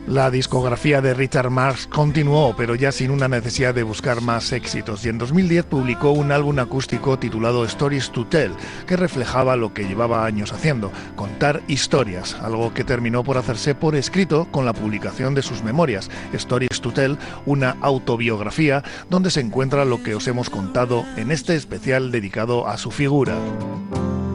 La discografía de Richard Marx continuó, pero ya sin una necesidad de buscar más éxitos, y en 2010 publicó un álbum acústico titulado Stories to Tell, que reflejaba lo que llevaba años haciendo, contar historias, algo que terminó por hacerse por escrito con la publicación de sus memorias, Stories to Tell, una autobiografía donde se encuentra lo que os hemos contado en este especial dedicado a su figura.